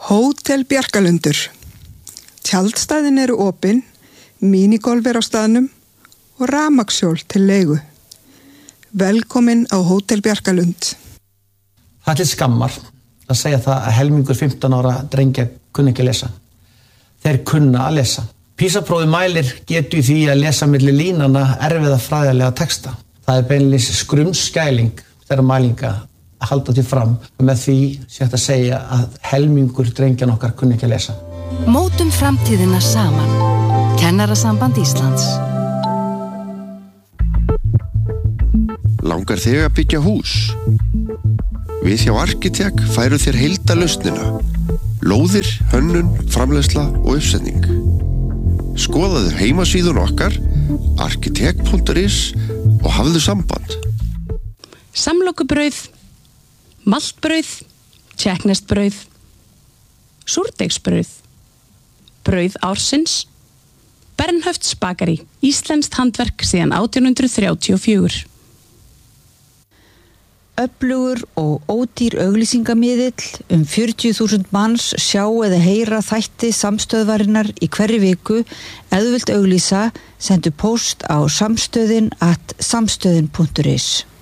Hótel Bjarkalundur. Tjaldstæðin eru opin, mínigolf á staðnum og rafmagnshjól til leigu. Velkomin á Hótel Bjarkalund. Það er til skammar að segja það að helmingur 15 ára drengja kunna ekki að lesa. Þeir kunna að lesa. PISA-prófið mælir getu í því að lesa milli línanna erfiða fræðilega texta. Það er beinlínis skrumskæling þeirra mælinga að halda því fram og með því sé hægt að segja að helmingur drengjan okkar kunni ekki að lesa. Mótum framtíðina saman. Kennarasamband Íslands. Langar þig að byggja hús? Við hjá Arkitek færum þér heildarlausnina. Lóðir, hönnun, framleiðsla og uppsetning. Skoðaðu heimasíðun okkar arkitek.is og hafðu samband. Samlokubrauð, maltbrauð, tékkneskt-brauð, súrdeigsbrauð, brauð ársins, Bernhöfts bakari, íslenskt handverk síðan 1834. Öflugur og ódýr auglýsingamiðill 40.000 manns sjá eða heyra þætti samstöðvarinnar í hverri viku. Ef þú vilt auglýsa, sendu póst á samstöðin@samstöðin.is.